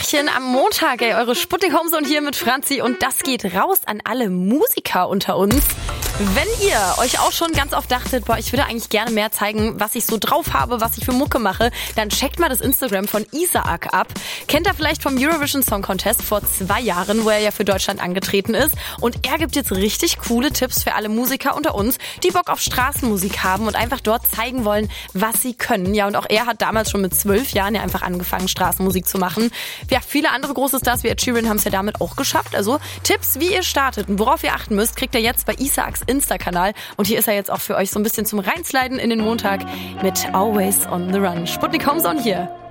Hallöchen am Montag, eure Sputnik Homezone hier mit Franzi und das geht raus an alle Musiker unter uns. Wenn ihr euch auch schon ganz oft dachtet, ich würde eigentlich gerne mehr zeigen, was ich so drauf habe, was ich für Mucke mache, dann checkt mal das Instagram von Isaac ab. Kennt ihr vielleicht vom Eurovision Song Contest vor 2 Jahren, wo er ja für Deutschland angetreten ist. Und er gibt jetzt richtig coole Tipps für alle Musiker unter uns, die Bock auf Straßenmusik haben und einfach dort zeigen wollen, was sie können. Ja, und auch er hat damals schon mit 12 Jahren ja einfach angefangen, Straßenmusik zu machen. Ja, viele andere große Stars wie Ed Sheeran haben es ja damit auch geschafft. Also Tipps, wie ihr startet und worauf ihr achten müsst, kriegt ihr jetzt bei Isaacs Insta-Kanal. Und hier ist er jetzt auch für euch so ein bisschen zum Reinsliden in den Montag mit Always on the Run. Sputnik Homezone hier.